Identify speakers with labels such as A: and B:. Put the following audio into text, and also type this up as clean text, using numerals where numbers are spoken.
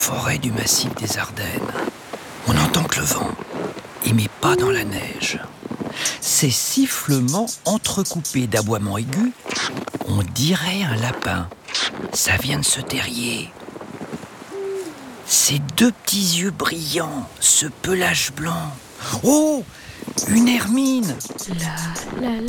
A: Forêt du massif des Ardennes. On n'entend que le vent, mais pas dans la neige. Ces sifflements entrecoupés d'aboiements aigus, on dirait un lapin. Ça vient de ce terrier. Ces deux petits yeux brillants, ce pelage blanc. Oh, une hermine!
B: La la